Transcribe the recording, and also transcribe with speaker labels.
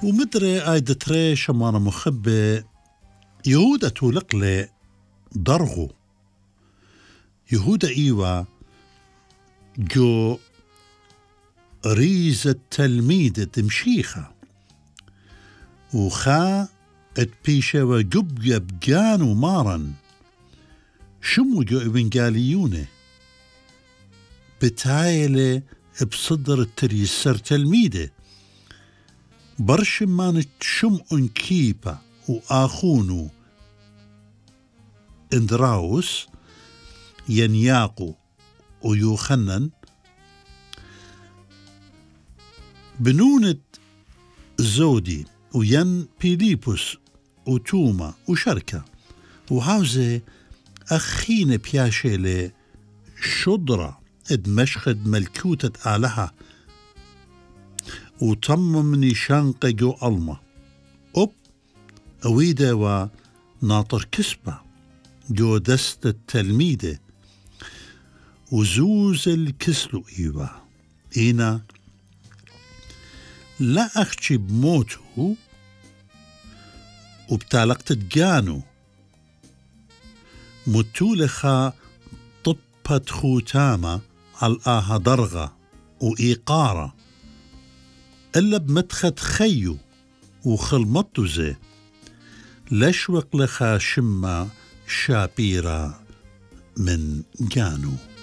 Speaker 1: ومدري آيدتري شمانا مخبة يهودا تولق لي درغو يهودا إيوا جو ريزة تلميذة تمشيخة وخا اتبيشة وجب جانو مارن شمو جو ابن قاليونه بتايلة بصدر التريسر تلميذة برشمان شمعن كيبا وآخونو اندراوس ينياقو ويوخنن بنونة زودي وين بيليبوس وتوما وشركة وعاوزة أخينا بياشيلي شضرة ادمشخد ملكوتة آلها وطممني شانقة جو ألما أويدا وناطر كسبة جو دست التلميذة وزوز الكسلو إيوا إينا لا أخشي بموته وبتالقت تجانو متولخا طبت خوتامة على آها درغة وإيقارة إلا بمدخت خيو وخلمطو زي لشوق لخا شما شابيرا من جانو.